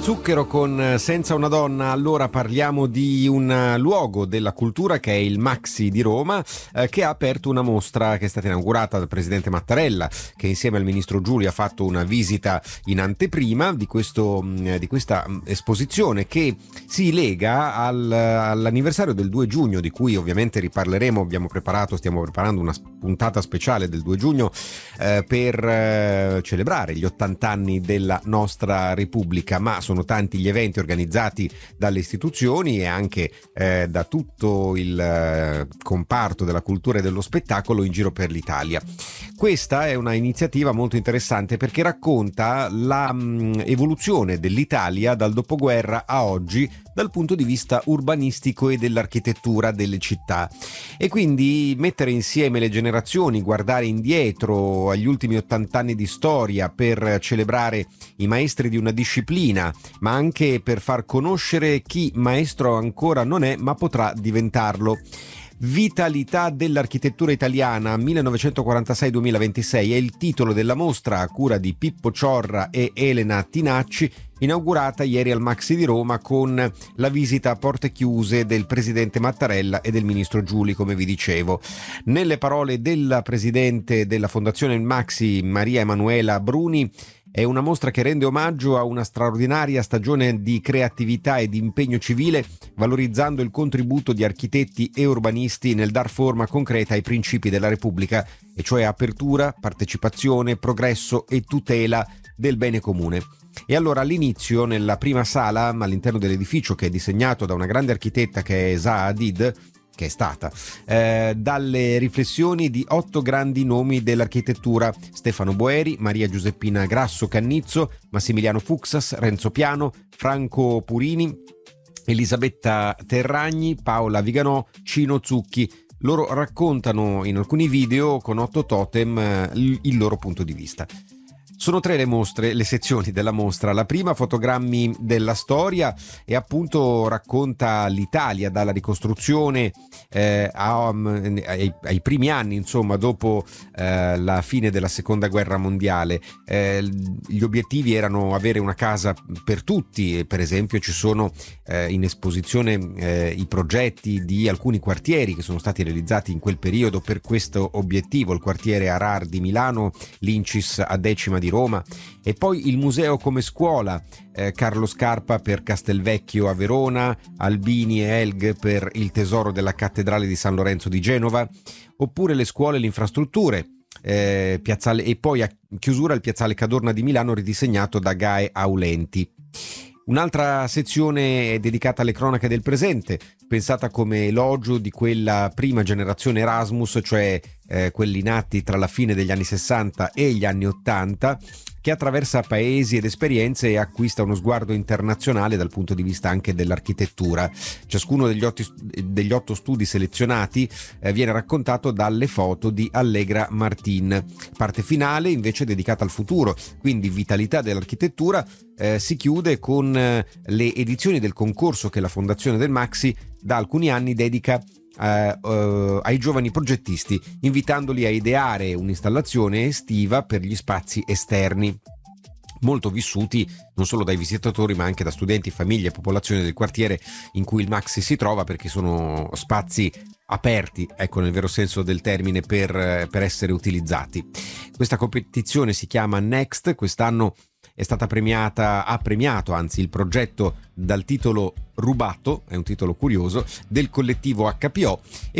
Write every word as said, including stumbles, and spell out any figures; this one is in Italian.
Zucchero con Senza una donna. Allora parliamo di un luogo della cultura che è il Maxi di Roma, eh, che ha aperto una mostra che è stata inaugurata dal presidente Mattarella, che insieme al ministro Giulio ha fatto una visita in anteprima di, questo, di questa esposizione che si lega al, all'anniversario del due giugno, di cui ovviamente riparleremo. Abbiamo preparato, stiamo preparando una puntata speciale del due giugno eh, per eh, celebrare gli ottanta anni della nostra Repubblica, ma sono tanti gli eventi organizzati dalle istituzioni e anche eh, da tutto il eh, comparto della cultura e dello spettacolo in giro per l'Italia. Questa è una iniziativa molto interessante perché racconta la mh, evoluzione dell'Italia dal dopoguerra a oggi dal punto di vista urbanistico e dell'architettura delle città, e quindi mettere insieme le generazioni, guardare indietro agli ultimi ottanta anni di storia per celebrare i maestri di una disciplina, ma anche per far conoscere chi maestro ancora non è ma potrà diventarlo. Vitalità dell'architettura italiana millenovecentoquarantasei duemilaventisei è il titolo della mostra a cura di Pippo Ciorra e Elena Tinacci, inaugurata ieri al Maxi di Roma con la visita a porte chiuse del presidente Mattarella e del ministro Giuli, come vi dicevo. Nelle parole della presidente della Fondazione Maxi, Maria Emanuela Bruni, è una mostra che rende omaggio a una straordinaria stagione di creatività e di impegno civile, valorizzando il contributo di architetti e urbanisti nel dar forma concreta ai principi della Repubblica, e cioè apertura, partecipazione, progresso e tutela del bene comune. E allora all'inizio, nella prima sala, all'interno dell'edificio che è disegnato da una grande architetta che è Zaha Hadid, che è stata, eh, dalle riflessioni di otto grandi nomi dell'architettura: Stefano Boeri, Maria Giuseppina Grasso Cannizzo, Massimiliano Fuxas, Renzo Piano, Franco Purini, Elisabetta Terragni, Paola Viganò, Cino Zucchi. Loro raccontano in alcuni video con otto totem eh, il loro punto di vista. Sono tre le mostre, le sezioni della mostra. La prima, fotogrammi della storia, e appunto racconta l'Italia dalla ricostruzione eh, a, ai, ai primi anni, insomma, dopo eh, la fine della seconda guerra mondiale. Eh, gli obiettivi erano avere una casa per tutti, e per esempio ci sono eh, in esposizione eh, i progetti di alcuni quartieri che sono stati realizzati in quel periodo per questo obiettivo: il quartiere Arar di Milano, l'Incis a Decima di Roma, e poi il museo come scuola, eh, Carlo Scarpa per Castelvecchio a Verona, Albini e Elg per il tesoro della cattedrale di San Lorenzo di Genova, oppure le scuole e le infrastrutture, eh, piazzale, e poi a chiusura il piazzale Cadorna di Milano ridisegnato da Gae Aulenti. Un'altra sezione è dedicata alle cronache del presente, pensata come elogio di quella prima generazione Erasmus, cioè eh, quelli nati tra la fine degli anni sessanta e gli anni ottanta, che attraversa paesi ed esperienze e acquista uno sguardo internazionale dal punto di vista anche dell'architettura. Ciascuno degli otto, degli otto studi selezionati eh, viene raccontato dalle foto di Allegra Martin. Parte finale invece dedicata al futuro, quindi vitalità dell'architettura. Eh, si chiude con eh, le edizioni del concorso che la Fondazione del Maxi da alcuni anni dedica Uh, uh, ai giovani progettisti, invitandoli a ideare un'installazione estiva per gli spazi esterni, molto vissuti non solo dai visitatori ma anche da studenti, famiglie e popolazione del quartiere in cui il Maxi si trova, perché sono spazi aperti, ecco, nel vero senso del termine, per, per essere utilizzati. Questa competizione si chiama Next. Quest'anno è stata premiata, ha premiato anzi il progetto dal titolo Rubato, è un titolo curioso, del collettivo H P O, e